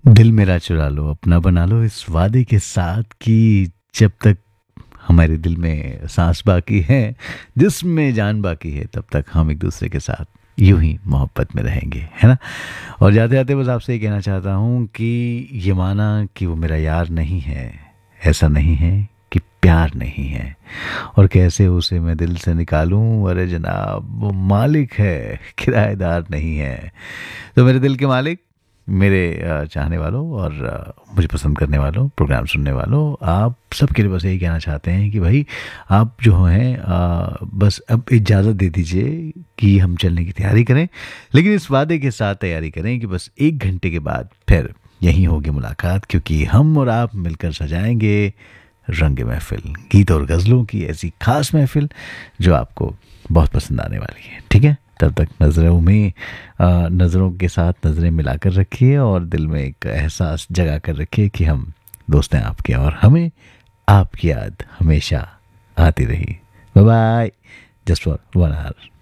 दिल मेरा चुरा लो अपना बना लो इस वादे के साथ कि जब तक हमारे दिल में सांस बाकी है, जिसमें जान बाकी है, तब तक हम एक दूसरे के साथ यूं ही मोहब्बत में रहेंगे, है ना। और जाते जाते बस आपसे ये कहना चाहता हूँ कि ये माना कि वो मेरा यार नहीं है, ऐसा नहीं है कि प्यार नहीं है। और कैसे उसे मैं दिल से निकालूं, अरे जनाब वो मालिक है, किराएदार नहीं है। तो मेरे दिल के मालिक, मेरे चाहने वालों और मुझे पसंद करने वालों, प्रोग्राम सुनने वालों, आप सबके लिए बस यही कहना चाहते हैं कि भाई आप जो हैं बस अब इजाज़त दे दीजिए कि हम चलने की तैयारी करें। लेकिन इस वादे के साथ तैयारी करें कि बस 1 घंटे के बाद फिर यहीं होगी मुलाकात, क्योंकि हम और आप मिलकर सजाएंगे रंग महफिल, गीत और गज़लों की ऐसी खास महफिल जो आपको बहुत पसंद आने वाली है। ठीक है, तब तक नज़रों में नज़रों के साथ नज़रें मिलाकर रखिए और दिल में एक एहसास जगा कर रखिए कि हम दोस्त हैं आपके और हमें आपकी याद हमेशा आती रही। Bye bye, just for 1 our.